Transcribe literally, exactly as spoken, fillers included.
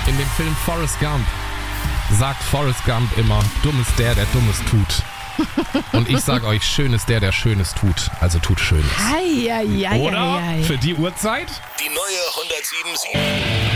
In dem Film Forrest Gump sagt Forrest Gump immer, dumm ist der, der Dummes tut. Und ich sag euch, schön ist der, der Schönes tut. Also tut Schönes. Ei, ei, ei, Oder? ei, ei. Für die Uhrzeit? Die neue hundertsieben Komma sieben.